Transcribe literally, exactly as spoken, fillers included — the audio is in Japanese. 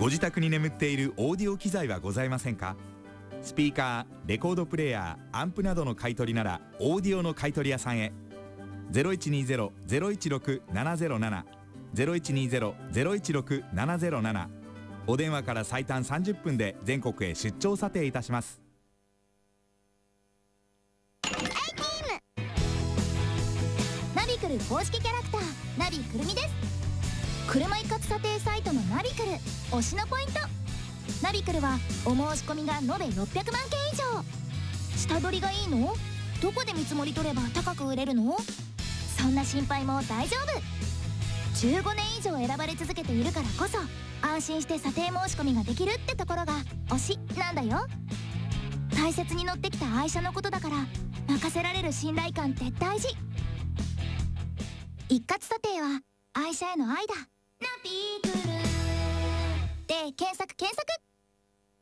自宅に眠っているオーディオ機材はございませんか？スピーカー、レコードプレーヤー、アンプなどの買い取りならオーディオの買い取り屋さんへ。 ゼロいちにゼロ ゼロいちろく ななゼロなな ゼロいちにゼロ ゼロいちろく ななゼロなな。お電話から最短さんじゅっぷんで全国へ出張査定いたします。 ナビクル公式キャラクターナビくるみです。車一括査定サイトのナビクル推しのポイント。ナビクルはお申し込みが延べろっぴゃくまんけん以上。下取りがいいの？どこで見積もり取れば高く売れるの？そんな心配も大丈夫。じゅうごねん以上選ばれ続けているからこそ安心して査定申し込みができるってところが推しなんだよ。大切に乗ってきた愛車のことだから任せられる信頼感って大事。一括査定は愛車への愛だ。ナビクルで検索検索。